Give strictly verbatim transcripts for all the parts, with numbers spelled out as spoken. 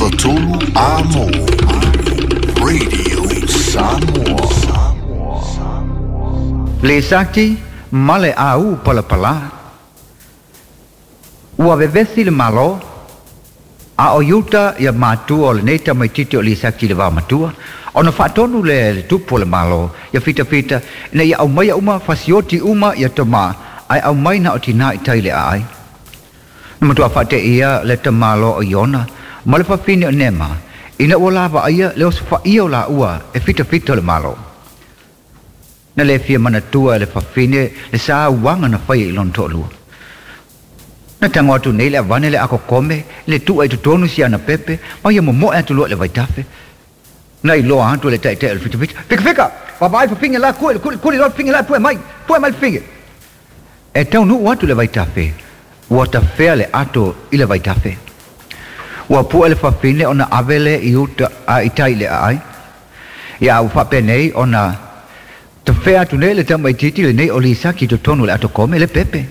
Tolu Amo Radio Samoa. Le sakti male au pala pala. Ua vevesi le malo a o yuta ia matua o le neita mai titi o le sakti le wa matua. Ona whaatonu le, le tupo le malo ia fita fita ina ia au mai uma fasioti uma ia tama ai au mai na o tina i taile ai. Namatua whaate ia le ta malo o iona ma le whawhine o nema ina ua lava aia le osu whaia o la ua e fita fita le malo. Na le fia manatua le whawhine le saa wanga na whaia i lon tolua. Na tango atu nei le avane le ako kome le tu ai tutonu si ana pepe ma ia momo atu lua le vaitafe. Na i loa hantu le tai tai le fita fita. Fika fika! Wabai fa finge la kue, kuli lo finge la pue mai, pue mai finge. E tau nu watu le vaitafe. Ua ta fea le ato i le vaitafe. Ua pua le whawhine ona avele i uta a i tai le ai. Ia au whape nei ona ta fea tu nei le tamai titi le nei o li saki to tonu le ato kome le pepe.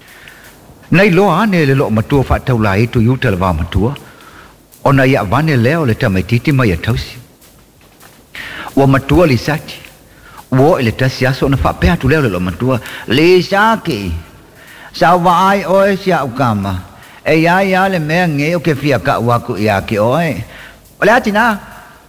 Nei loa ane le lo matua whaatau la itu i uta le wā matua. Ona ia vane leo le tamai titi mai a tausi. Ua matua li saki. Ua ele tasi aso ona whapea tu leo le lo matua. Li saki. Sa vai oe sia ukama. E ia ia le mea nge o ke fia ka waku ia ki oe. Ole atina.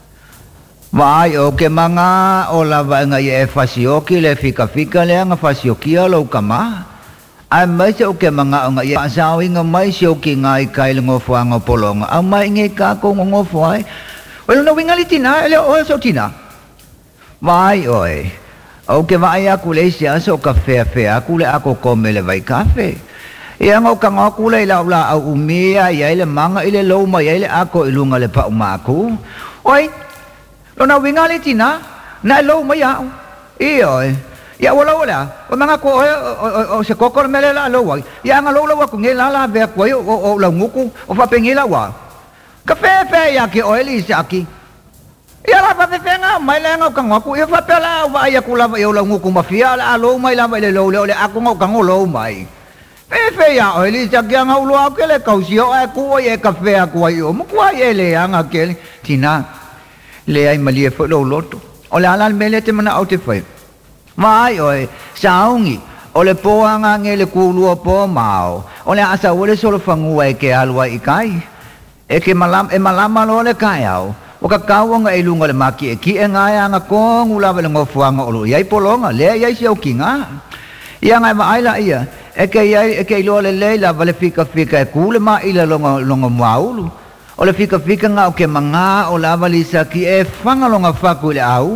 Vai o ke manga o la vanga i e fasioki le fika fika le anga fasioki alo ukama. Ai mai se o ke manga o nga i pasau inga mai se o ki ngai kai le ngofu anga polonga. Au mai nge ka ko ngofu ai. Ole no winga li tina ele oe so tina. Vai oe. O ke vai aku le sia so ka fea fea aku le ako kome le vai kafe. Ia ngau ka ngaku le la la au umia ia le manga ile lo mai ile ako ilunga le pa umaku. Oi. Lo na winga le tina na lo mai au. Io. Ia wala wala. O manga ko o se kokor mele la lo wai. Ia nga lo lo ku nge la la ve ko o o la nguku o fa pengila wa. Ka fe fe ya ki oili saki. Ia la fa fenga mai la ngau ka ngaku ia fa pela wa ia kula va ia la nguku mafia la lo mai la vai le lo le aku ngau ka ngau lo mai. Fe fe ya oili saki ngau lo ke le kausio e ku ia ka fe aku ai o mo ku ai le anga ke tina le ai malie fo lo loto. O le ala mele te mana au te fai. Mai oi saungi o le poanga nge le kulua po mau. O le asa o le solo fangu ai ke alua i kai. E ke malam e malama lo le kai au. O ka kaunga e lunga le maki e ki e ngai anga kongu lava le ngofuanga o lo iai polonga le iai si au kinga. Ia ngai ma aila ia e ke iai e ke ilo le leila vale fika fika e kule ma ila longa longa maulu. O le fika fika nga o ke manga o lava lisa ki e fanga longa faku le au.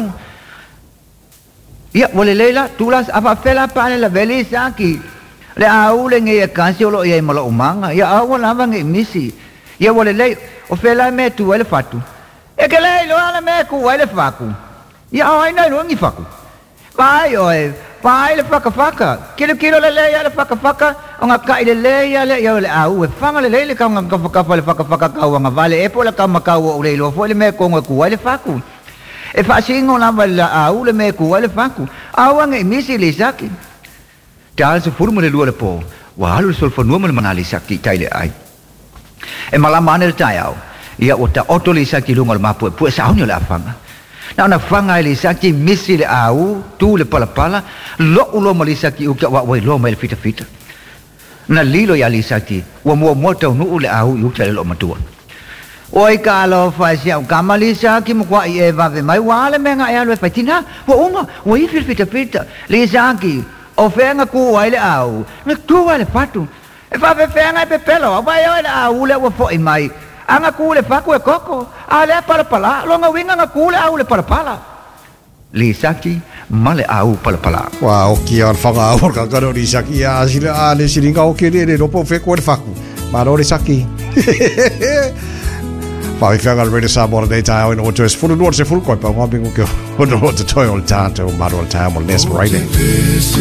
Ia wale leila tulas apa fela pale la veli saki. Le au le nge e kansi o lo iai malo umanga. Ia au lava nge misi. Ia wale leila o fela me tu ele fatu. E ke lei lo ala me ku ele faku. Ia ai nai lo ngi faku. Vai oi, vai le faka faka. Kilo kilo le lei le faka faka. O nga kai le lei le ia le au e fanga le lei le ka nga faka le faka faka ka nga vale e po le ka makau o le lo fo le me ko nga ku ele faku. E fa singo na vale au le me ku ele faku. Au nga misi le saki. Tal se forma le lo le po. Wa halu sol fo no me manali saki taile ai. E malama ne tai au. Ia o ta oto le saki lunga le mapu e pu e sauni o le afanga. Na ona fanga le saki misi le au, tu le pala pala, lo ulo ma le saki uka wa wai lo ma le fita fita. Na lilo ya le saki, wa mua mua tau nuu le au i uka le lo matua. Oi ka alo fai sia u kama le saki mo kwa i e vave mai wale menga e alo e fai tina, wa unga, wa i fita fita fita, le saki, o fenga ku wai le au, na tu wai le patu. E vave fenga e pepelo, wai o le au le wa fo i mai, anga kule faku e koko ale pala pala longa winga nga kule au le pala pala li saki male au pala pala wa o ki al fanga au ka ka ri saki ya sile ale silinga o ke le no po fe ko faku ma ro ri saki fa vi fanga le sa bor dei ta o no to es fulu no se fulu ko pa ngo bingo ke o no to toy all tanto ma ro ta mo les right